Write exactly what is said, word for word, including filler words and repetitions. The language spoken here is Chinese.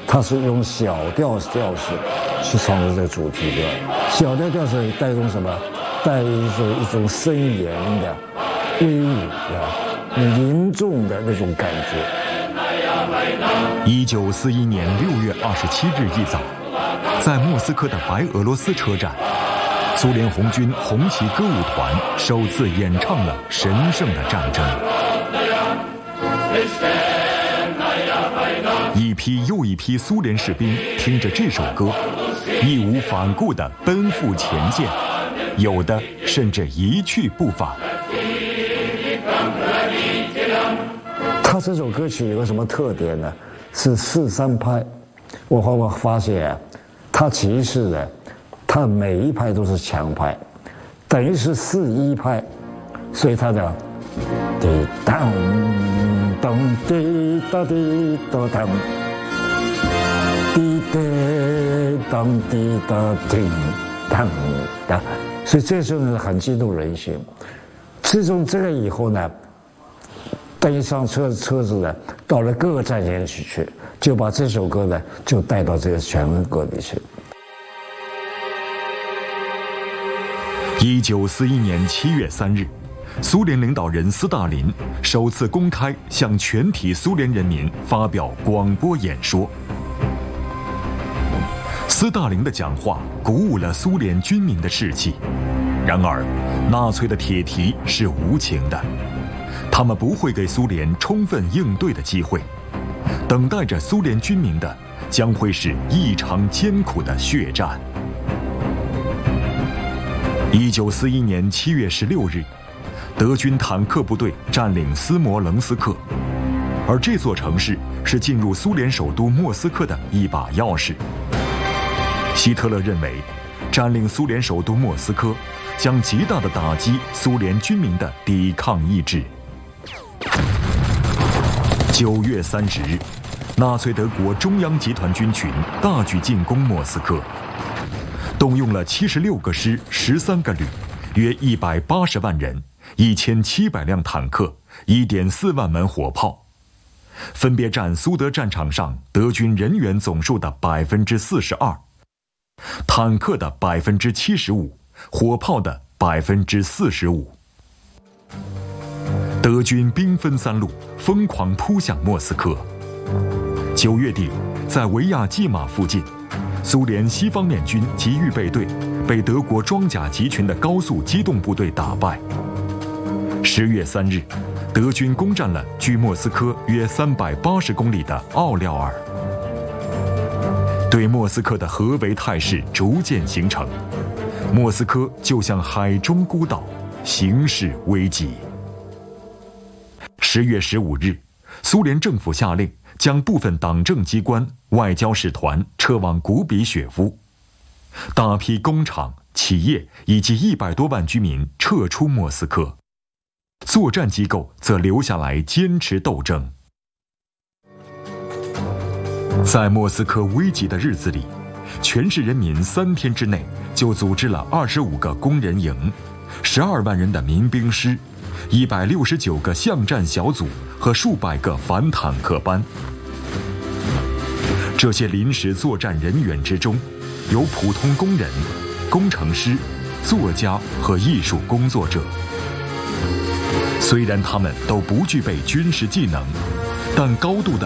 它是用小调调式去创作这个主题歌。小调调式带动什么？带一种一种森严的、威武的、凝重的那种感觉。 一九四一年六月二十七日一早，在莫斯科的白俄罗斯车站，苏联红军红旗歌舞团首次演唱了神圣的战争。一批又一批苏联士兵听着这首歌，义无反顾地奔赴前线，有的甚至一去不返。 他这首歌曲有个什么特点呢？是四三拍。我后来发现啊，它其实呢，它每一拍都是强拍，等于是四一拍，所以它的滴当当滴答滴答当，滴答当滴答叮当当，所以这时候呢很激动人心。自从这个以后呢，等于上车车子呢，到了各个站点去去，就把这首歌呢就带到这个全国里去。 一九四一年七月三日，苏联领导人斯大林首次公开向全体苏联人民发表广播演说。斯大林的讲话鼓舞了苏联军民的士气，然而，纳粹的铁蹄是无情的，他们不会给苏联充分应对的机会，等待着苏联军民的将会是异常艰苦的血战。一九四一年七月十六日，德军坦克部队占领斯摩棱斯克，而这座城市是进入苏联首都莫斯科的一把钥匙。希特勒认为，占领苏联首都莫斯科将极大地打击苏联军民的抵抗意志。九月三十日，纳粹德国中央集团军群大举进攻莫斯科，动用了七十六个师、十三个旅，约一百八十万人、一千七百辆坦克、一点四万门火炮，分别占苏德战场上德军人员总数的百分之四十二，坦克的百分之七十五，火炮的百分之四十五。德军兵分三路，疯狂扑向莫斯科。九月底，在维亚季马附近，苏联西方面军及预备队被德国装甲集群的高速机动部队打败。十月三日，德军攻占了距莫斯科约三百八十公里的奥廖尔。对莫斯科的合围态势逐渐形成，莫斯科就像海中孤岛，形势危急。十月十五日，苏联政府下令将部分党政机关、外交使团撤往古比雪夫，大批工厂、企业以及一百多万居民撤出莫斯科，作战机构则留下来坚持斗争。在莫斯科危急的日子里，全市人民三天之内就组织了二十五个工人营、十二万人的民兵师、一百六十九个巷战小组和数百个反坦克班。这些临时作战人员之中，有普通工人、工程师、作家和艺术工作者。虽然他们都不具备军事技能，但高度的